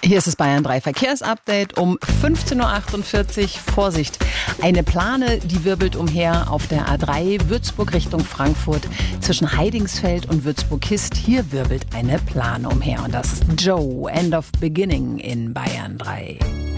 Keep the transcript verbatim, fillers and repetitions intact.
Hier ist das Bayern drei Verkehrsupdate um fünfzehn Uhr achtundvierzig. Vorsicht, eine Plane, die wirbelt umher auf der A drei Würzburg Richtung Frankfurt zwischen Heidingsfeld und Würzburg-Hist. Hier wirbelt eine Plane umher und das ist Joe, End of Beginning in Bayern drei.